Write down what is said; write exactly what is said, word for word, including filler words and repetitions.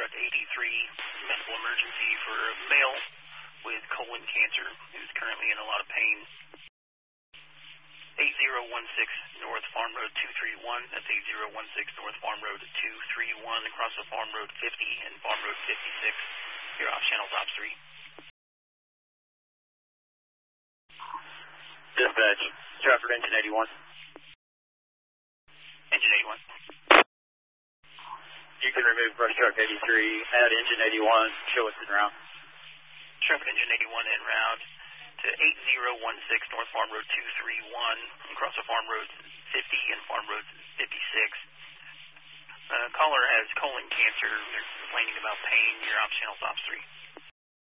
truck eighty-three, medical emergency for a male with colon cancer who's currently in a lot of pain. eight zero one six North Farm Road two three one. That's eight zero one six North Farm Road two three one across the Farm Road fifty and Farm Road fifty-six. You're off channels ops three. Dispatch, Trafford engine eighty-one. Engine eighty-one. You can remove brush truck eighty-three, add engine eighty-one, show us in route. Trafford engine eighty-one en route to eight zero one six North Farm Road two three one, across the Farm Road fifty and Farm Road fifty-six. Uh, caller has colon cancer. They're complaining about pain. You're off channels ops three.